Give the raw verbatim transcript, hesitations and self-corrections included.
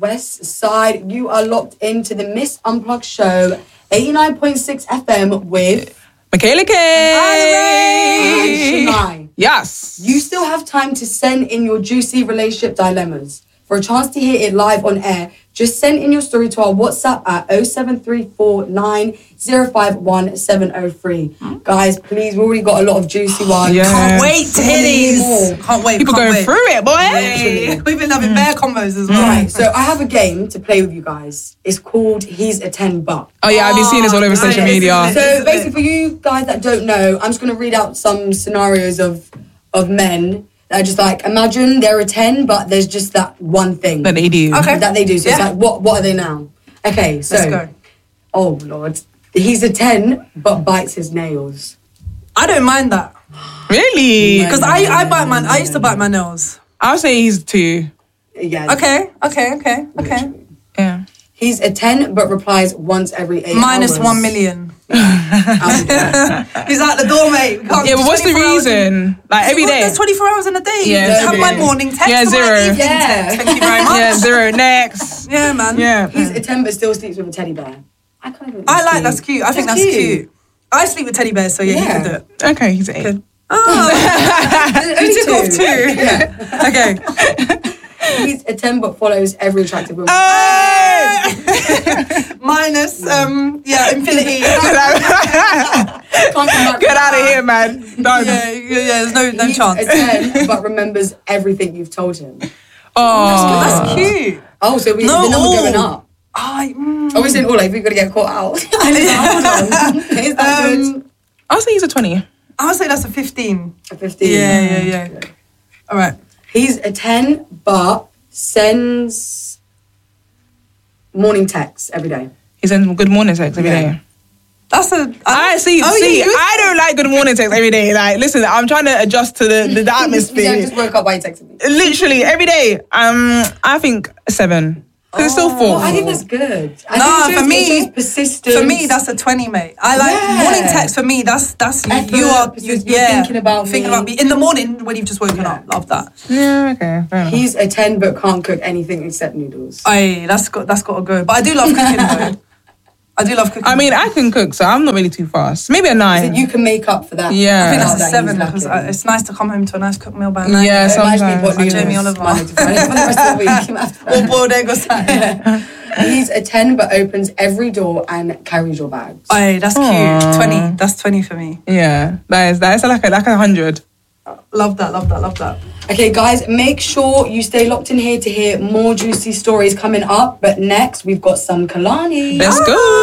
West Side. You are locked into the Miss Unplugged show, eighty-nine point six F M with Michaela K. And Shania. Yes. You still have time to send in your juicy relationship dilemmas. For a chance to hear it live on air, just send in your story to our WhatsApp at oh seven three four nine oh five one seven oh three. Mm. Guys, please, we've already got a lot of juicy ones. Yes. Can't wait to hear these. Can't wait. People can't going wait. through it, boy. Yeah. We've been having mm. bear combos as well. Right, so I have a game to play with you guys. It's called He's a ten But. Oh yeah, I've been seeing this all over social media. So basically, for you guys that don't know, I'm just going to read out some scenarios of of men that are just like, imagine they're a ten, but there's just that one thing that they do. Okay. That they do. So yeah. it's like, what what are they now? Okay, so. Let's go. Oh, Lord. He's a ten, but bites his nails. I don't mind that. Really? Because I, I bite my, I used to bite my nails. I'll say he's two. Yeah. Okay, okay, okay, okay. Yeah. He's a ten, but replies once every eight Minus hours. one million. He's out the door, mate. We can't Yeah, but what's the reason? Like every day. There's twenty-four hours in a day. Yeah, Just have okay. my morning text. Yeah, and my zero. evening Yeah. text. Thank you very much. Yeah, zero. Next. Yeah, man. Yeah. He's a ten, but still sleeps with a teddy bear. I can't even. I like that's cute. I think That's that's cute. cute. I sleep with teddy bears, so yeah, Yeah. you can do it. Okay, he's eight. Good. Oh, you took off two. Yeah. Okay. He's a ten, but follows every attractive woman. Minus, um, yeah, infinity. Can't come back Get from out of that. here, man. Done. Yeah, yeah, yeah, there's no, no He's chance. a ten, but remembers everything you've told him. Oh, That's cute. Oh, so we, No, the number all. going up. I, mm. Oh, we're saying all like we're gonna get caught out. Hold on. Is that good? um, I'll say he's a twenty. I would say that's a fifteen. A fifteen. Yeah, yeah, yeah. All right. He's a ten, but sends morning texts every day. He sends good morning text every Yeah. day. That's a. I see. Oh, see, yeah, you- I don't like good morning text every day. Like, listen, I'm trying to adjust to the the, the Yeah, I atmosphere. just woke up while you texted me. Literally every day. Um, I think seven. Because it's still four. Oh, I think that's good. I No, think it for shows- me- it shows persistence. For me, that's a twenty, mate. I like Yeah. morning text. For me, that's that's you, Effort, you are you, persist- you're yeah thinking about thinking me. about me in the morning when you've just woken up. Love that. Yeah. Okay. Fair enough. He's a ten, but can't cook anything except noodles. Aye, that's got that's got to go. But I do love cooking though. I do love cooking. I mean, I can cook, so I'm not really too fast. Maybe a So nine. you can make up for that. Yeah. I think that's that a he's seven lacking. because it's nice to come home to a nice cooked meal by nine. Yeah, So imagine me sometimes. put Like Jamie noodles Oliver. Monday to Friday for the rest of the week. Or boiled egg or something. He's a ten, but opens every door and carries your bags. Aye, that's Aww. cute. Twenty. That's twenty for me. Yeah, that is that is like a like a hundred. Love that. Love that. Love that. Okay, guys, make sure you stay locked in here to hear more juicy stories coming up. But next, we've got some Kalani. Let's go.